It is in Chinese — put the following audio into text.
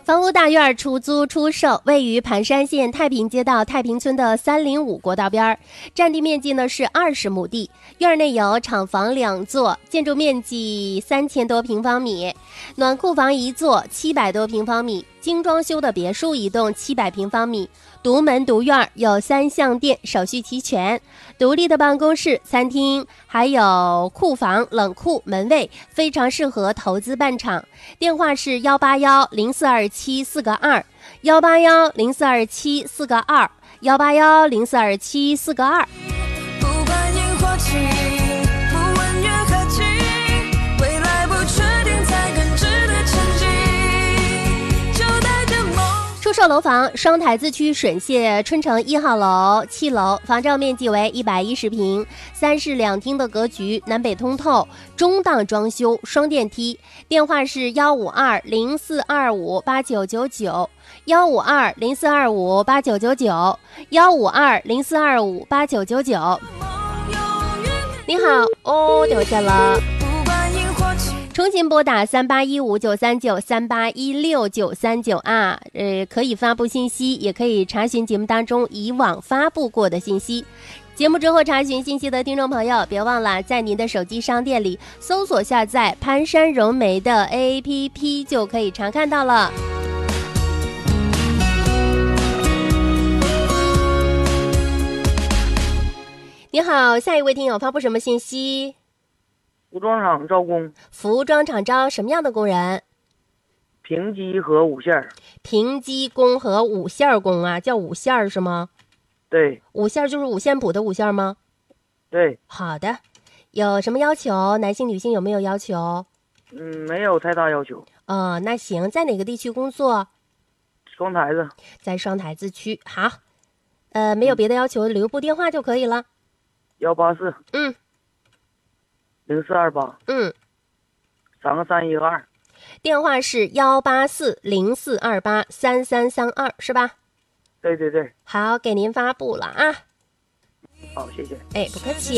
房屋大院出租出售，位于盘山县太平街道太平村的305国道边，占地面积呢是20亩地，院内有厂房2座，建筑面积3000多平方米，暖库房1座700多平方米，精装修的别墅1栋700平方米，独门独院，有3项电，手续齐全，独立的办公室、餐厅，还有库房、冷库、门卫，非常适合投资办厂。电话是181042742，181042742，181042742。 不管萤火气，不问月和期，未来不确定才更值得前进，就带着梦。 出售楼房，双台字区吮獬春城1号楼7楼，房照面积为110平，3室2厅的格局，南北通透，中档装修，双电梯。电话是15204258999，15204258999，15204258999。你好，哦，留下了。重新拨打38159393816939啊，可以发布信息，也可以查询节目当中以往发布过的信息。节目之后查询信息的听众朋友，别忘了在您的手机商店里搜索下载潘山融媒的 APP， 就可以查看到了。你好，下一位听友发布什么信息？ 服装厂招工， 服装厂招什么样的工人？ 平机和五线。 平机工和五线工啊，叫五线是吗？ 对。 五线就是五线谱的五线吗？ 对。 好的，有什么要求？男性、女性有没有要求？ 没有太大要求。 那行，在哪个地区工作？ 双台子。 在双台子区。好，没有别的要求，留部电话就可以了。 184。0428。3个312。 电话是18404283332，是吧？ 对对对。 好，给您发布了啊。 好，谢谢。 不客气。